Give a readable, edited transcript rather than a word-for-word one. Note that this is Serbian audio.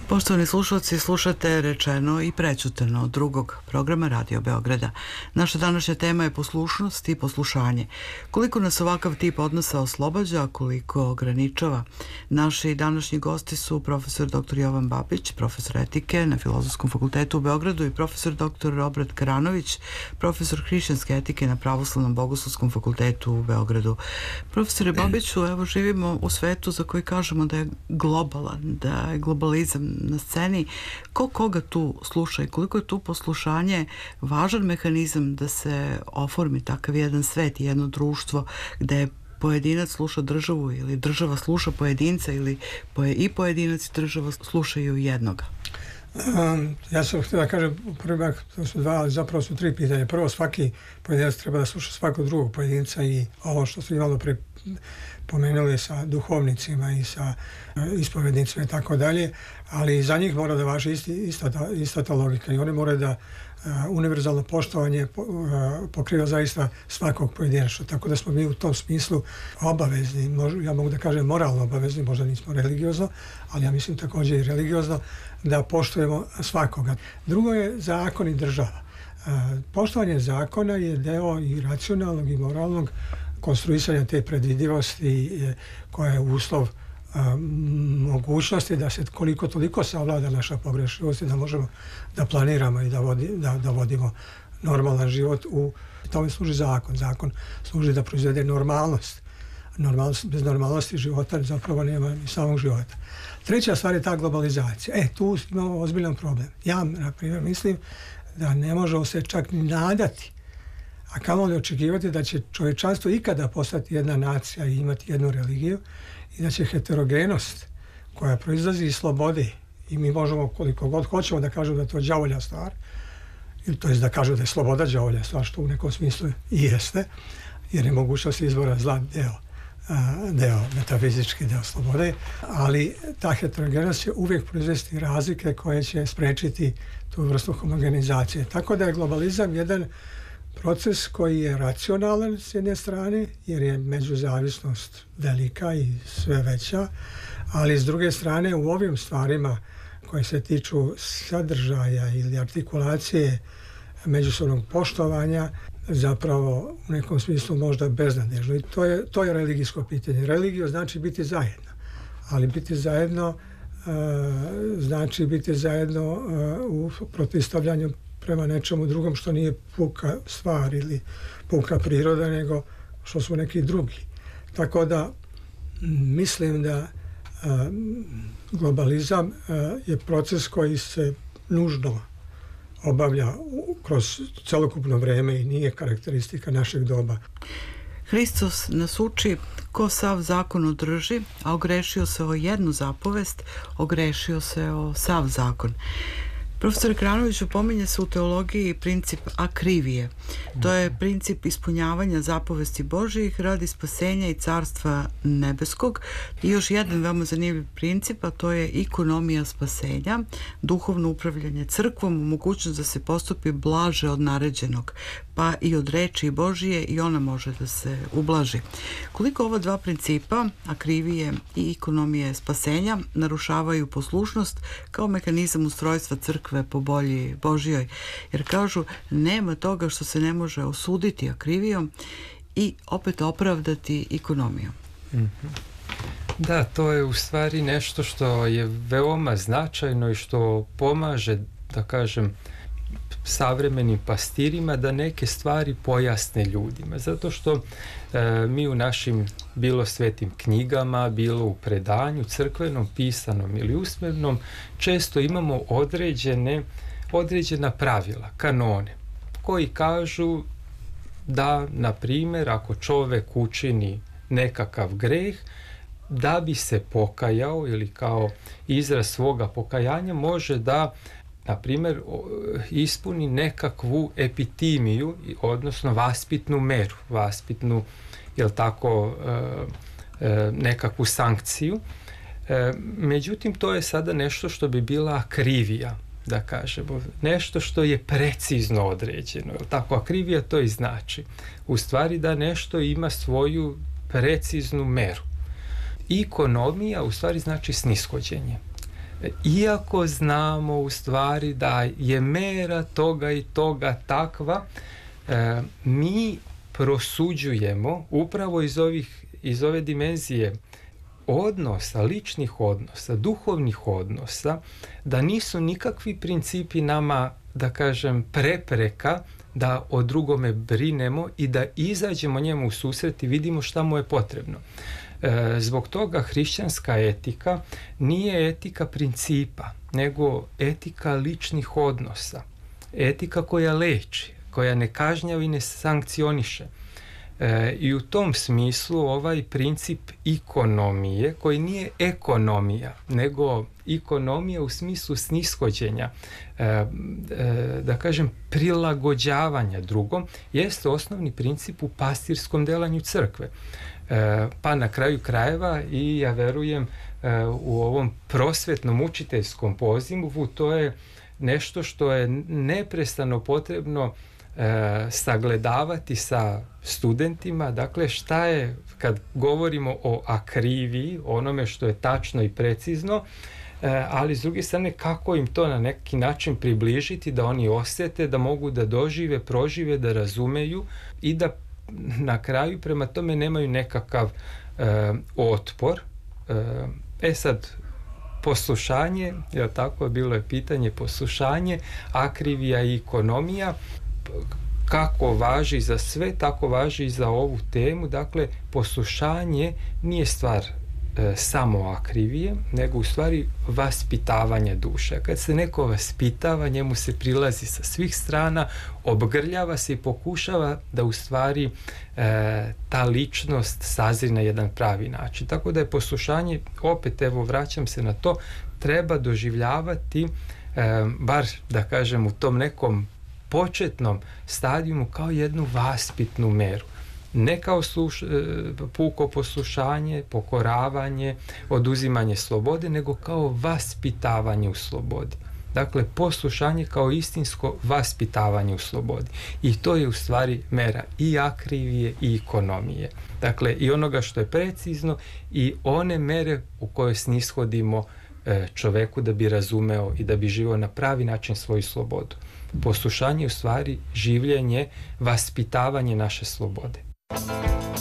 Poštovani slušalci, slušate Rečeno i prećuteno od drugog programa Radio Beograda. Naša današnja tema je poslušnost i poslušanje. Koliko nas ovakav tip odnosa oslobađa, koliko ograničava. Naši današnji gosti su profesor dr. Jovan Babić, profesor etike na Filozofskom fakultetu u Beogradu i profesor dr. Robert Karanović, profesor hrišćanske etike na Pravoslavnom bogoslovskom fakultetu u Beogradu. Profesore Babiću, evo živimo u svetu za koji kažemo da je globalan, da je globalizam na sceni. Ko koga tu sluša i koliko je tu poslušanje važan mehanizam da se oformi takav jedan svet i jedno društvo gde pojedinac sluša državu ili država sluša pojedinca ili i pojedinac i država slušaju jednoga? Ja sam htio da kažem, prvi to su dva, ali zapravo su tri pitanja. Prvo, svaki pojedinac treba da sluša svakog drugog pojedinca i ovo što ste malo pre pomenuli sa duhovnicima i sa ispovednicima i tako dalje, ali za njih mora da važi ista ta logika i oni moraju da univerzalno poštovanje pokriva zaista svakog pojedinačno, tako da smo mi u tom smislu obavezni, ja mogu da kažem moralno obavezni, možda nismo religiozno, ali ja mislim također i religiozno, da poštujemo svakoga. Drugo je zakon i država. Poštovanje zakona je deo i racionalnog i moralnog konstruisanja te predvidivosti koja je uslov mogućnosti da se koliko toliko savlada naša pogrešivost i da možemo da planiramo i da vodimo normalan život. U tome služi zakon. Zakon služi da proizvede normalnost. Bez normalnosti života zapravo nema ni samog života. Treća stvar je ta globalizacija. Tu imamo ozbiljan problem. Ja, na primjer, mislim da ne možemo se čak ni nadati, a kamoli očekivati da će čovječanstvo ikada postati jedna nacija i imati jednu religiju i da će heterogenost koja proizlazi iz slobode i mi možemo koliko god hoćemo da kažemo da je to đavolja stvar, ili to je da kažu da je sloboda đavolja stvar, što u nekom smislu i jeste, jer je mogućnost izbora zla deo metafizički deo slobode, ali ta heterogenost će uvijek proizvesti razlike koje će sprečiti tu vrstu homogenizacije. Tako da je globalizam jedan proces koji je racionalan s jedne strane, jer je međuzavisnost velika i sve veća, ali s druge strane u ovim stvarima koje se tiču sadržaja ili artikulacije međusobnog poštovanja zapravo u nekom smislu možda beznadežno. I to je religijsko pitanje. Religija znači biti zajedno, ali biti zajedno znači biti zajedno u protivstavljanju prema nečemu drugom što nije puka stvar ili puka priroda, nego što su neki drugi. Tako da mislim da globalizam je proces koji se nužno obavlja kroz celokupno vreme i nije karakteristika našeg doba. Hristos nas uči: ko sav zakon održi, a ogrešio se o jednu zapovest, ogrešio se o sav zakon. Profesor Karanović, pominje se u teologiji princip akrivije. To je princip ispunjavanja zapovesti Božijih radi spasenja i carstva nebeskog. I još jedan veoma zanimljiv princip, a to je ekonomija spasenja, duhovno upravljanje crkvom, mogućnost da se postupi blaže od naređenog, pa i od reči Božije i ona može da se ublaži. Koliko ova dva principa, akrivije i ekonomije spasenja, narušavaju poslušnost kao mehanizam ustrojstva crkve po volji Božijoj, jer kažu nema toga što se ne može osuditi akrivijom i opet opravdati ekonomijom. Da, to je u stvari nešto što je veoma značajno i što pomaže, da kažem, savremenim pastirima da neke stvari pojasne ljudima, zato što mi u našim bilo svetim knjigama, bilo u predanju crkvenom, pisanom ili usmenom često imamo određena pravila, kanone koji kažu da, na primjer, ako čovek učini nekakav greh, da bi se pokajao ili kao izraz svoga pokajanja može da, na primjer, ispuni nekakvu epitimiju, odnosno vaspitnu meru, jel tako, nekakvu sankciju. Međutim, to je sada nešto što bi bila akrivija, da kažemo, nešto što je precizno određeno, jel tako? Akrivija to i znači u stvari da nešto ima svoju preciznu meru. Ekonomija u stvari znači snishođenje. Iako znamo u stvari da je mera toga i toga takva, mi prosuđujemo upravo iz ove dimenzije odnosa, ličnih odnosa, duhovnih odnosa, da nisu nikakvi principi nama, da kažem, prepreka da o drugome brinemo i da izađemo njemu u susret i vidimo šta mu je potrebno. Zbog toga hrišćanska etika nije etika principa, nego etika ličnih odnosa. Etika koja leči, koja ne kažnjava i ne sankcioniše. I u tom smislu ovaj princip ikonomije, koji nije ekonomija, nego ikonomija u smislu snishođenja, da kažem prilagođavanja drugom, jeste osnovni princip u pastirskom delanju crkve. Pa na kraju krajeva i ja verujem u ovom prosvetnom učiteljskom pozivu, to je nešto što je neprestano potrebno sagledavati sa studentima, dakle šta je, kad govorimo o akriviji, onome što je tačno i precizno, ali s druge strane kako im to na neki način približiti, da oni osjete, da mogu da dožive, prožive, da razumeju i da na kraju prema tome nemaju nekakav otpor. Sad, poslušanje, jel tako, bilo je pitanje poslušanje, akrivija i ekonomija, kako važi za sve, tako važi i za ovu temu. Dakle, poslušanje nije stvar samo akrivije, nego u stvari vaspitavanje duše. Kad se neko vaspitava, njemu se prilazi sa svih strana, obgrljava se i pokušava da u stvari ta ličnost sazri na jedan pravi način. Tako da je poslušanje, opet evo vraćam se na to, treba doživljavati, bar da kažem u tom nekom početnom stadijumu, kao jednu vaspitnu meru. Ne kao puko poslušanje, pokoravanje, oduzimanje slobode, nego kao vaspitavanje u slobodi. Dakle, poslušanje kao istinsko vaspitavanje u slobodi. I to je u stvari mera i akrivije i ekonomije. Dakle, i onoga što je precizno i one mere u kojoj snishodimo čoveku da bi razumeo i da bi živio na pravi način svoju slobodu. Poslušanje je u stvari življenje, vaspitavanje naše slobode.